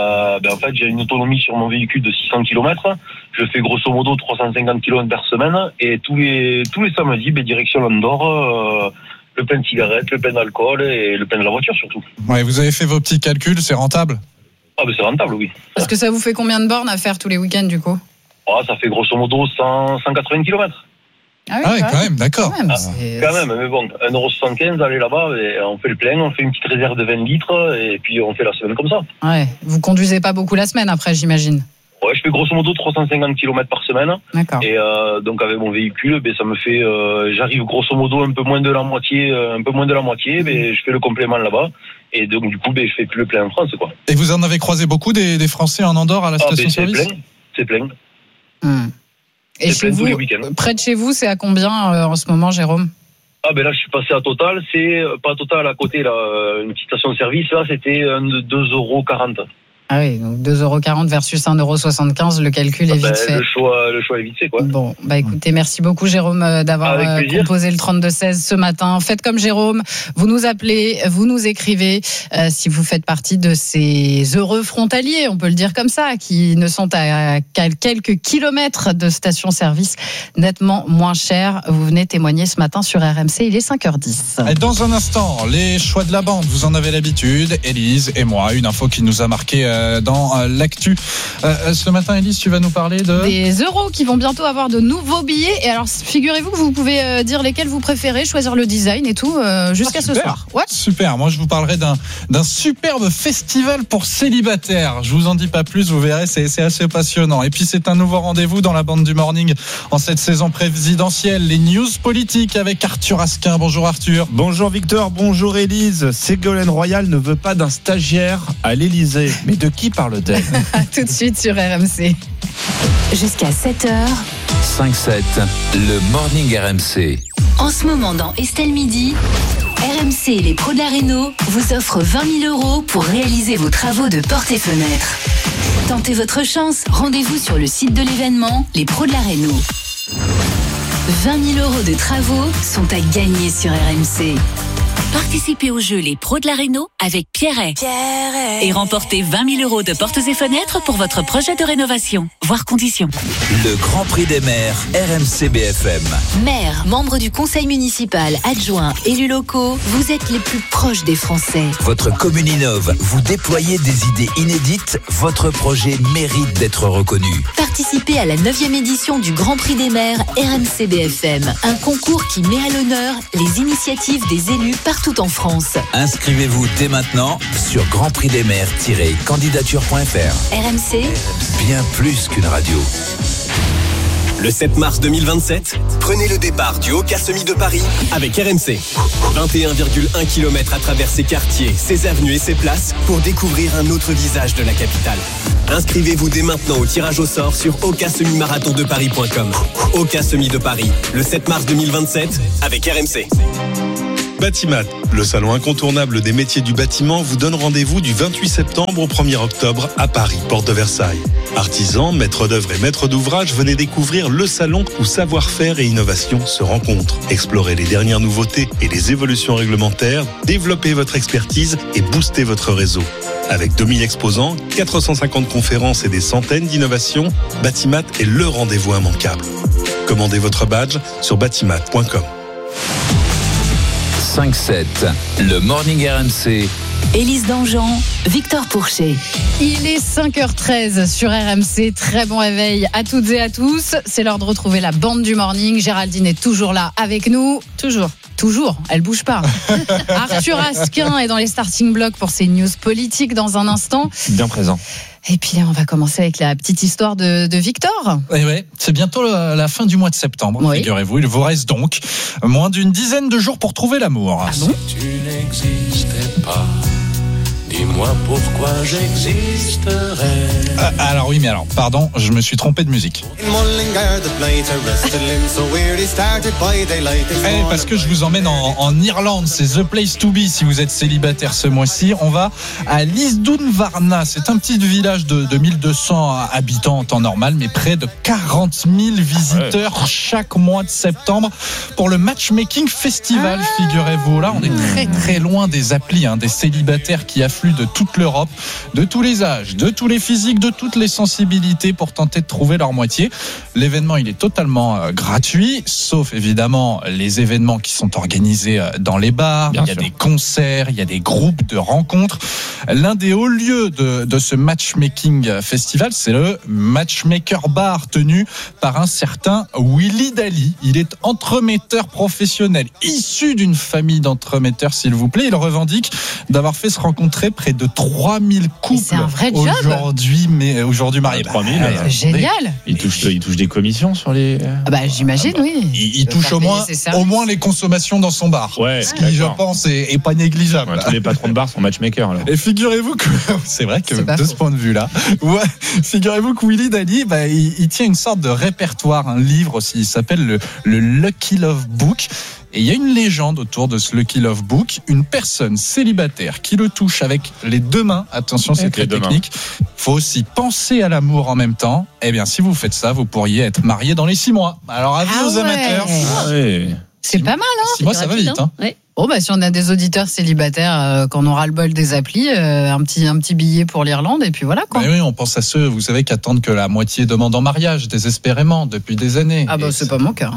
[SPEAKER 2] en fait, j'ai une autonomie sur mon véhicule de 600 km. Je fais grosso modo 350 km par semaine. Et tous les samedis, direction l'Andorre, le plein de cigarettes, le plein d'alcool et le plein de la voiture surtout.
[SPEAKER 14] Ouais, vous avez fait vos petits calculs, c'est rentable?
[SPEAKER 2] Ah c'est rentable, oui.
[SPEAKER 13] Parce que ça vous fait combien de bornes à faire tous les week-ends du coup?
[SPEAKER 2] Ça fait grosso modo 180 km.
[SPEAKER 13] Ah oui,
[SPEAKER 14] quand même, d'accord.
[SPEAKER 2] Quand même, mais bon, 1,75€, aller là-bas, et on fait le plein, on fait une petite réserve de 20 litres, et puis on fait la semaine comme ça.
[SPEAKER 13] Ouais, vous conduisez pas beaucoup la semaine après, j'imagine.
[SPEAKER 2] Ouais, je fais grosso modo 350 km par semaine.
[SPEAKER 13] D'accord.
[SPEAKER 2] Et donc avec mon véhicule, ça me fait, j'arrive grosso modo un peu moins de la moitié, mais je fais le complément là-bas. Et donc du coup, je fais plus le plein en France, quoi.
[SPEAKER 14] Et vous en avez croisé beaucoup des Français en Andorre à la station-service?
[SPEAKER 2] C'est plein.
[SPEAKER 13] Et chez vous, près de chez vous, c'est à combien en ce moment, Jérôme?
[SPEAKER 2] Là, je suis passé à Total. C'est pas Total à côté, là, une petite station-service. Là, c'était 2,40€.
[SPEAKER 13] Ah oui, donc 2,40€ versus 1,75€, le calcul est vite fait.
[SPEAKER 2] Le choix est vite fait, quoi.
[SPEAKER 13] Bon, écoutez, merci beaucoup Jérôme d'avoir composé le 32-16 ce matin. Faites comme Jérôme, vous nous appelez, vous nous écrivez, si vous faites partie de ces heureux frontaliers, on peut le dire comme ça, qui ne sont à quelques kilomètres de station-service nettement moins chères. Vous venez témoigner ce matin sur RMC, il est 5h10.
[SPEAKER 14] Et dans un instant, les choix de la bande, vous en avez l'habitude, Élise et moi, une info qui nous a marqué dans l'actu. Ce matin, Élise, tu vas nous parler
[SPEAKER 13] des euros qui vont bientôt avoir de nouveaux billets. Et alors, figurez-vous que vous pouvez dire lesquels vous préférez, choisir le design et tout, jusqu'à ce soir.
[SPEAKER 14] Ouais. Super. Moi, je vous parlerai d'un superbe festival pour célibataires. Je vous en dis pas plus, vous verrez, c'est assez passionnant. Et puis, c'est un nouveau rendez-vous dans la bande du morning en cette saison présidentielle. Les news politiques avec Arthur Asquin. Bonjour Arthur.
[SPEAKER 7] Bonjour Victor, bonjour Élise. Ségolène Royal ne veut pas d'un stagiaire à l'Élysée. Mais de qui parle-t-elle?
[SPEAKER 13] Tout de suite sur RMC.
[SPEAKER 9] Jusqu'à 7h.
[SPEAKER 6] 5-7, le morning RMC.
[SPEAKER 9] En ce moment dans Estelle Midi, RMC et les pros de la Réno vous offrent 20 000 € pour réaliser vos travaux de portes et fenêtres. Tentez votre chance, rendez-vous sur le site de l'événement, les pros de la Réno. 20 000 € de travaux sont à gagner sur RMC. Participez au jeu Les Pros de la Réno avec Pierret. Et remportez 20 000 € de portes et fenêtres pour votre projet de rénovation. Voir conditions.
[SPEAKER 6] Le Grand Prix des maires, RMC BFM.
[SPEAKER 9] Maire, membre du conseil municipal, adjoint, élus locaux, vous êtes les plus proches des Français.
[SPEAKER 6] Votre commune innove, vous déployez des idées inédites, votre projet mérite d'être reconnu.
[SPEAKER 9] Participez à la 9e édition du Grand Prix des maires RMC BFM. Un concours qui met à l'honneur les initiatives des élus partout en France.
[SPEAKER 6] Inscrivez-vous dès maintenant sur grandprixdesmaires-candidature.fr.
[SPEAKER 9] RMC,
[SPEAKER 6] Bien plus qu'une radio.
[SPEAKER 3] Le 7 mars 2027, prenez le départ du Oka Semi de Paris avec RMC. 21,1 km à travers ses quartiers, ses avenues et ses places pour découvrir un autre visage de la capitale. Inscrivez-vous dès maintenant au tirage au sort sur okasemimarathondeparis.com. Oka Semi de Paris, le 7 mars 2027 avec RMC.
[SPEAKER 4] Batimat, le salon incontournable des métiers du bâtiment, vous donne rendez-vous du 28 septembre au 1er octobre à Paris, porte de Versailles. Artisans, maîtres d'œuvre et maîtres d'ouvrage, venez découvrir le salon où savoir-faire et innovation se rencontrent. Explorez les dernières nouveautés et les évolutions réglementaires, développez votre expertise et boostez votre réseau. Avec 2000 exposants, 450 conférences et des centaines d'innovations, Batimat est le rendez-vous immanquable. Commandez votre badge sur batimat.com.
[SPEAKER 6] 5-7, le Morning RMC.
[SPEAKER 9] Élise Dangean, Victor Pourchet.
[SPEAKER 13] Il est 5h13 sur RMC. Très bon réveil à toutes et à tous. C'est l'heure de retrouver la bande du morning. Géraldine est toujours là avec nous. Toujours, elle bouge pas. Arthur Asquin est dans les starting blocks pour ses news politiques dans un instant.
[SPEAKER 19] Bien présent.
[SPEAKER 13] Et puis on va commencer avec la petite histoire de Victor.
[SPEAKER 14] Et ouais, c'est bientôt la fin du mois de septembre,
[SPEAKER 13] oui.
[SPEAKER 14] Figurez-vous. Il vous reste donc moins d'une dizaine de jours pour trouver l'amour.
[SPEAKER 13] Ah bon ?
[SPEAKER 5] Si tu n'existais pas, dis-moi pourquoi j'existerais.
[SPEAKER 14] Alors oui, mais alors, pardon, je me suis trompé de musique. Parce que je vous emmène en Irlande, c'est The Place to Be si vous êtes célibataire ce mois-ci. On va à Lisdoonvarna, c'est un petit village de 1200 habitants en temps normal, mais près de 40 000 visiteurs chaque mois de septembre pour le Matchmaking Festival, figurez-vous. Là, on est très très loin des applis, des célibataires qui affluent de toute l'Europe, de tous les âges, de tous les physiques, de toutes les sensibilités pour tenter de trouver leur moitié. L'événement, il est totalement gratuit, sauf évidemment les événements qui sont organisés dans les bars. Il y a des concerts, il y a des groupes de rencontres. L'un des hauts lieux de ce Matchmaking Festival, c'est le Matchmaker Bar tenu par un certain Willy Daly. Il est entremetteur professionnel, issu d'une famille d'entremetteurs, s'il vous plaît. Il revendique d'avoir fait se rencontrer près de 3000 couples.
[SPEAKER 13] C'est un vrai job.
[SPEAKER 14] Aujourd'hui mariés.
[SPEAKER 20] 3000.
[SPEAKER 13] C'est génial.
[SPEAKER 20] Il touche des commissions sur les.
[SPEAKER 13] J'imagine, oui.
[SPEAKER 14] Il touche au moins les consommations dans son bar.
[SPEAKER 20] Ouais,
[SPEAKER 14] ce qui, je pense, est pas négligeable.
[SPEAKER 20] Ouais, tous les patrons de bar sont matchmakers. Alors.
[SPEAKER 14] Et figurez-vous que c'est vrai que de ce point de vue-là, figurez-vous que Willy Daly, il tient une sorte de répertoire, un livre aussi. Il s'appelle le Lucky Love Book. Et il y a une légende autour de ce Lucky Love Book. Une personne célibataire qui le touche avec les deux mains. Attention, c'est très technique. Il faut aussi penser à l'amour en même temps. Eh bien, si vous faites ça, vous pourriez être marié dans les 6 mois. Alors, avis aux amateurs.
[SPEAKER 13] C'est pas mal,
[SPEAKER 14] 6 mois, ça va vite.
[SPEAKER 13] Si on a des auditeurs célibataires, qu'on aura le bol des applis, un petit billet pour l'Irlande, et puis voilà, quoi.
[SPEAKER 14] Oui, on pense à ceux, vous savez, qui attendent que la moitié demande en mariage, désespérément, depuis des années.
[SPEAKER 13] C'est pas mon cas.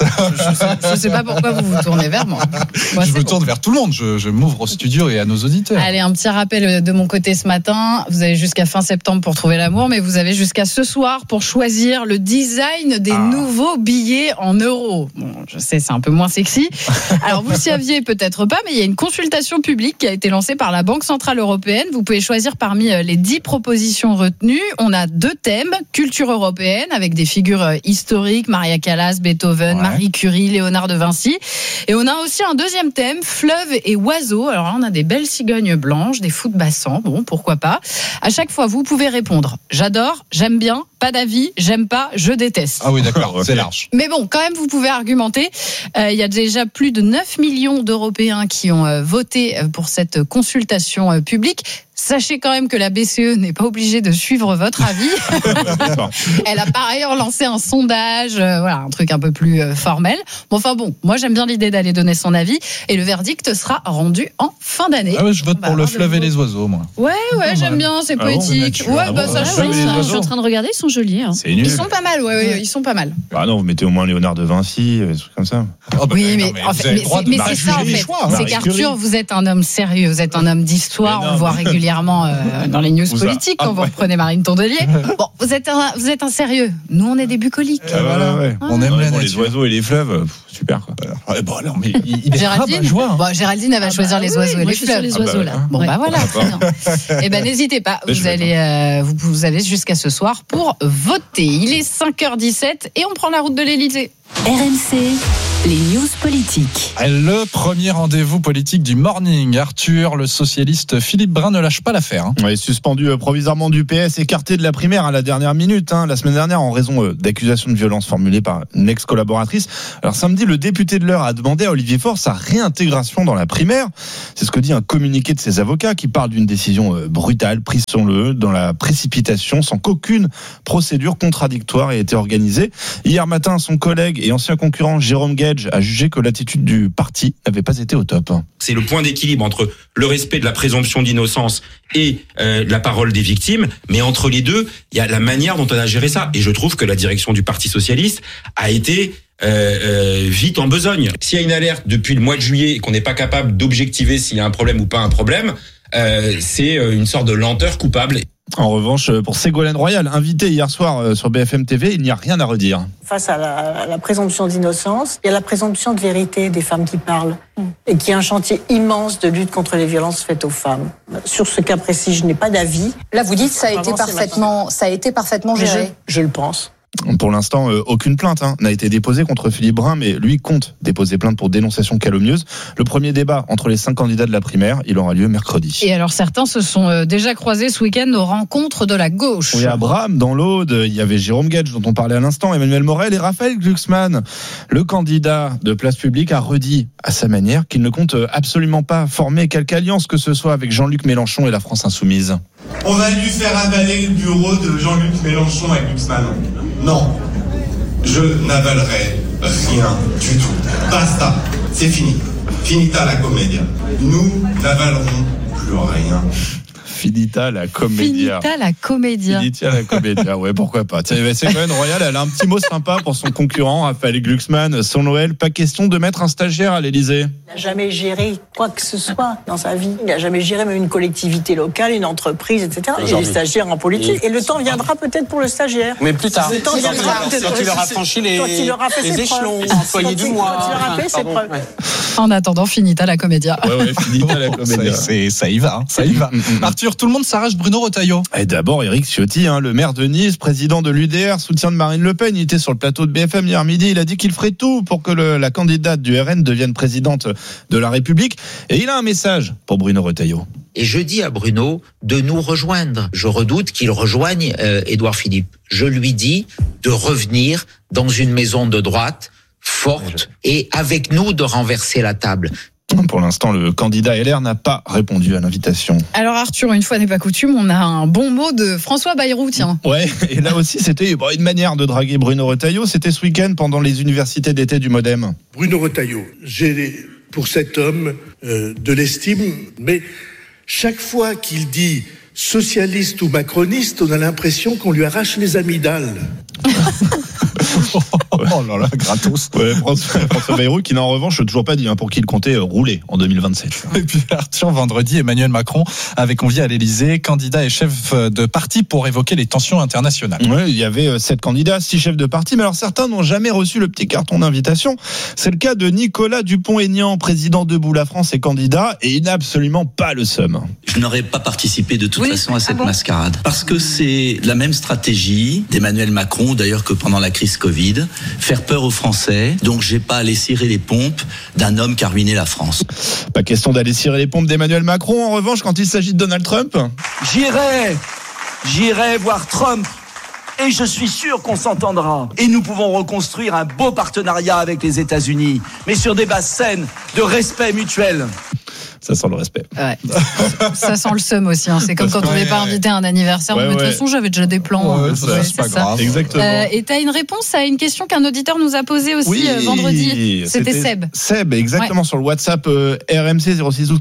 [SPEAKER 13] Je sais pas pourquoi vous vous tournez vers moi.
[SPEAKER 14] Je me tourne vers tout le monde. Je m'ouvre au studio et à nos auditeurs.
[SPEAKER 13] Allez, un petit rappel de mon côté ce matin. Vous avez jusqu'à fin septembre pour trouver l'amour, mais vous avez jusqu'à ce soir pour choisir le design des nouveaux billets en euros. Bon, je sais, c'est un peu moins sexy. Alors, vous le saviez peut-être pas, mais il y a une consultation publique qui a été lancée par la Banque Centrale Européenne. Vous pouvez choisir parmi les 10 propositions retenues. On a 2 thèmes. Culture européenne, avec des figures historiques, Maria Callas, Beethoven, Marie Curie, Léonard de Vinci. Et on a aussi un deuxième thème, fleuve et oiseaux. Alors là, on a des belles cigognes blanches, des fous de bassan. Bon, pourquoi pas. À chaque fois, vous pouvez répondre j'adore, j'aime bien, pas d'avis, j'aime pas, je déteste.
[SPEAKER 14] Ah oui, d'accord, c'est large.
[SPEAKER 13] Mais bon, quand même, vous pouvez argumenter. Il y a déjà plus de 9 millions d'Européens qui ont voté pour cette consultation publique. Sachez quand même que la BCE n'est pas obligée de suivre votre avis. Elle a par ailleurs lancé un sondage, voilà, un truc un peu plus formel. Moi j'aime bien l'idée d'aller donner son avis et le verdict sera rendu en fin d'année.
[SPEAKER 14] Ah ouais, je vote pour le fleuve et les oiseaux, moi.
[SPEAKER 13] Ouais, j'aime bien, c'est poétique.
[SPEAKER 22] Je suis en train de regarder, ils sont jolis. Hein.
[SPEAKER 1] C'est nul.
[SPEAKER 13] Ils sont pas mal, ils sont pas mal.
[SPEAKER 1] Ah non, vous mettez au moins Léonard de Vinci, des trucs comme ça.
[SPEAKER 13] Oui, mais c'est ça en fait. C'est qu'Arthur, vous êtes un homme sérieux, vous êtes un homme d'histoire, on le voit régulièrement dans les news politiques quand vous reprenez Marine Tondelier. Bon, vous êtes un sérieux. Nous, on est des bucoliques.
[SPEAKER 14] On aime la nature.
[SPEAKER 1] Les oiseaux et les fleuves, super quoi.
[SPEAKER 14] Mais il est
[SPEAKER 13] Géraldine, Géraldine, elle va choisir les oiseaux et les fleuves.
[SPEAKER 22] Les oiseaux là.
[SPEAKER 13] Bon voilà. Eh ben n'hésitez pas. Vous avez jusqu'à ce soir pour voter. Il est 5h17 et on prend la route de l'Élysée.
[SPEAKER 9] RMC, les news politiques.
[SPEAKER 14] Le premier rendez-vous politique du morning. Arthur, le socialiste Philippe Brun ne lâche pas l'affaire.
[SPEAKER 1] Oui, suspendu provisoirement du PS, écarté de la primaire à la dernière minute, la semaine dernière, en raison d'accusations de violence formulées par une ex-collaboratrice. Alors samedi, le député de l'Eure a demandé à Olivier Faure sa réintégration dans la primaire. C'est ce que dit un communiqué de ses avocats qui parle d'une décision brutale, prise dans la précipitation, sans qu'aucune procédure contradictoire ait été organisée. Hier matin, son collègue et ancien concurrent Jérôme Gage a jugé que l'attitude du parti n'avait pas été au top.
[SPEAKER 8] C'est le point d'équilibre entre le respect de la présomption d'innocence et la parole des victimes, mais entre les deux, il y a la manière dont on a géré ça. Et je trouve que la direction du Parti socialiste a été vite en besogne. S'il y a une alerte depuis le mois de juillet et qu'on n'est pas capable d'objectiver s'il y a un problème ou pas un problème, c'est une sorte de lenteur coupable.
[SPEAKER 1] En revanche, pour Ségolène Royal, invitée hier soir sur BFM TV, il n'y a rien à redire.
[SPEAKER 10] Face à la présomption d'innocence, il y a la présomption de vérité des femmes qui parlent et qui est un chantier immense de lutte contre les violences faites aux femmes. Sur ce cas précis, je n'ai pas d'avis.
[SPEAKER 11] Là, vous dites ça a été parfaitement géré.
[SPEAKER 10] Je le pense.
[SPEAKER 1] Pour l'instant, aucune plainte n'a été déposée contre Philippe Brun, mais lui compte déposer plainte pour dénonciation calomnieuse. Le premier débat entre les 5 candidats de la primaire, il aura lieu mercredi.
[SPEAKER 13] Et alors certains se sont déjà croisés ce week-end aux rencontres de la gauche.
[SPEAKER 1] Oui, à Bram, dans l'Aude, il y avait Jérôme Gage, dont on parlait à l'instant, Emmanuel Morel et Raphaël Glucksmann. Le candidat de Place Publique a redit à sa manière qu'il ne compte absolument pas former quelque alliance que ce soit avec Jean-Luc Mélenchon et la France Insoumise.
[SPEAKER 12] On va lui faire avaler le bureau de Jean-Luc Mélenchon et Glucksmann. Non, je n'avalerai rien du tout. Basta, c'est fini. Finita la comédia. Nous n'avalerons plus rien.
[SPEAKER 1] Finita la comédia.
[SPEAKER 13] Finita la comédia,
[SPEAKER 1] ouais, pourquoi pas. Ségolène Royal, elle a un petit mot sympa pour son concurrent, Raphaël Glucksmann. Son Noël, pas question de mettre un stagiaire à l'Élysée.
[SPEAKER 10] Il n'a jamais géré quoi que ce soit dans sa vie. Il n'a jamais géré même une collectivité locale, une entreprise, etc. Il est stagiaire en politique. Et le temps viendra peut-être pour le stagiaire.
[SPEAKER 8] Mais plus tard.
[SPEAKER 10] Le temps viendra peut-être
[SPEAKER 8] quand il aura franchi les échelons, employé du mois.
[SPEAKER 10] Quand il aura fait ses preuves.
[SPEAKER 13] En attendant, finita la comédia.
[SPEAKER 1] Ouais, finita la comédia.
[SPEAKER 14] Ça y va, ça y va. Arthur, tout le monde s'arrache Bruno Retailleau.
[SPEAKER 1] Et d'abord, Éric Ciotti, le maire de Nice, président de l'UDR, soutien de Marine Le Pen. Il était sur le plateau de BFM hier midi. Il a dit qu'il ferait tout pour que la candidate du RN devienne présidente de la République. Et il a un message pour Bruno Retailleau.
[SPEAKER 15] Et je dis à Bruno de nous rejoindre. Je redoute qu'il rejoigne Édouard Philippe. Je lui dis de revenir dans une maison de droite forte et avec nous de renverser la table.
[SPEAKER 1] Pour l'instant, le candidat LR n'a pas répondu à l'invitation.
[SPEAKER 13] Alors Arthur, une fois n'est pas coutume, on a un bon mot de François Bayrou, tiens.
[SPEAKER 1] Ouais, et là aussi c'était une manière de draguer Bruno Retailleau. C'était ce week-end pendant les universités d'été du Modem.
[SPEAKER 16] Bruno Retailleau, j'ai pour cet homme de l'estime, mais chaque fois qu'il dit socialiste ou macroniste, on a l'impression qu'on lui arrache les amygdales.
[SPEAKER 1] Oh là là, gratos. Ouais, François Bayrou qui n'a en revanche toujours pas dit pour qui il comptait rouler en 2027.
[SPEAKER 14] Et puis Arthur, vendredi, Emmanuel Macron avait convié à l'Élysée candidat et chef de parti pour évoquer les tensions internationales.
[SPEAKER 1] Oui, il y avait 7 candidats, 6 chefs de parti, mais alors certains n'ont jamais reçu le petit carton d'invitation. C'est le cas de Nicolas Dupont-Aignan, président de Debout la France et candidat, et il n'a absolument pas le seum.
[SPEAKER 28] Je n'aurais pas participé de toute façon à cette mascarade. Parce que c'est la même stratégie d'Emmanuel Macron, d'ailleurs, que pendant la crise Covid, faire peur aux Français. Donc j'ai pas allé cirer les pompes d'un homme qui a ruiné la France.
[SPEAKER 1] Pas question d'aller cirer les pompes d'Emmanuel Macron. En revanche, quand il s'agit de Donald Trump,
[SPEAKER 29] j'irai voir Trump. Et je suis sûr qu'on s'entendra. Et nous pouvons reconstruire un beau partenariat avec les États-Unis, mais sur des bases saines, de respect mutuel.
[SPEAKER 1] Ça sent le respect.
[SPEAKER 13] Ouais. Ça sent le seum aussi. C'est comme quand on n'est pas invité à un anniversaire. Mais de toute façon, j'avais déjà des plans.
[SPEAKER 1] C'est pas grave. Exactement.
[SPEAKER 13] Et tu as une réponse à une question qu'un auditeur nous a posée aussi vendredi. C'était Seb.
[SPEAKER 1] Seb, exactement, sur le WhatsApp RMC 0612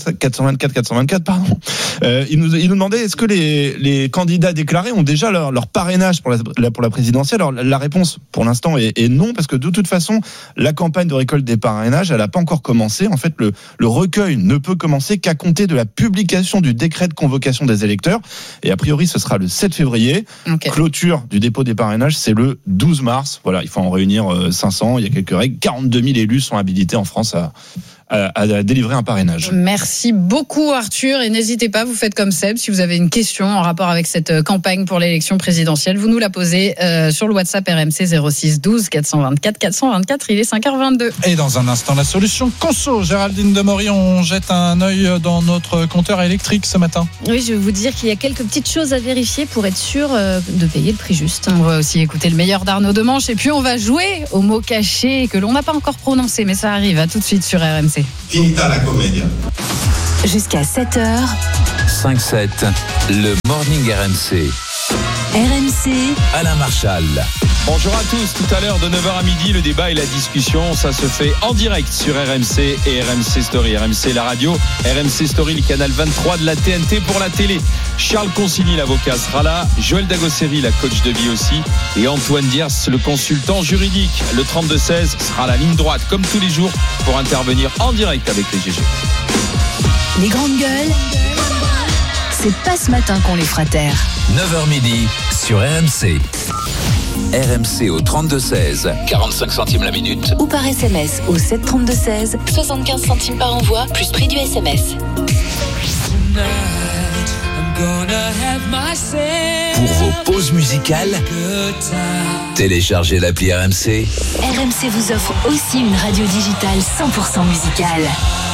[SPEAKER 1] 424. Pardon. Il nous demandait est-ce que les candidats déclarés ont déjà leur parrainage pour la présidentielle. Alors la réponse pour l'instant est non, parce que de toute façon la campagne de récolte des parrainages elle n'a pas encore commencé. En fait le recueil ne peut commencer qu'à compter de la publication du décret de convocation des électeurs, et a priori ce sera le 7 février. Clôture du dépôt des parrainages c'est le 12 mars. Voilà, il faut en réunir 500, il y a quelques règles. 42 000 élus sont habilités en France à délivrer un parrainage.
[SPEAKER 13] Merci beaucoup Arthur, et n'hésitez pas, vous faites comme Seb, si vous avez une question en rapport avec cette campagne pour l'élection présidentielle, vous nous la posez sur le WhatsApp RMC 06 12 424. Il est 5h22.
[SPEAKER 14] Et dans un instant, la solution Conso. Géraldine Demory, on jette un œil dans notre compteur électrique ce matin.
[SPEAKER 2] Oui, je vais vous dire qu'il y a quelques petites choses à vérifier pour être sûr de payer le prix juste.
[SPEAKER 13] On va aussi écouter le meilleur d'Arnaud Demanche, et puis on va jouer au mot caché que l'on n'a pas encore prononcé, mais ça arrive. À tout de suite sur RMC.
[SPEAKER 12] Finita la commedia.
[SPEAKER 9] Jusqu'à 7h.
[SPEAKER 6] 5-7, le Morning RMC.
[SPEAKER 9] RMC.
[SPEAKER 6] Alain Marchal.
[SPEAKER 17] Bonjour à tous, tout à l'heure de 9h à midi, le débat et la discussion, ça se fait en direct sur RMC et RMC Story. RMC la radio, RMC Story, le canal 23 de la TNT pour la télé. Charles Consigny, l'avocat, sera là, Joël Dagosseri, la coach de vie aussi, et Antoine Diers, le consultant juridique. Le 32-16 sera la ligne droite, comme tous les jours, pour intervenir en direct avec les GG.
[SPEAKER 9] Les grandes gueules, c'est pas ce matin qu'on les fera taire.
[SPEAKER 6] 9h midi sur RMC. RMC au 32-16, 45 centimes la minute.
[SPEAKER 9] Ou par SMS au 732-16, 75 centimes par envoi, plus prix du SMS.
[SPEAKER 6] Pour vos pauses musicales, téléchargez l'appli RMC.
[SPEAKER 9] RMC vous offre aussi une radio digitale 100% musicale.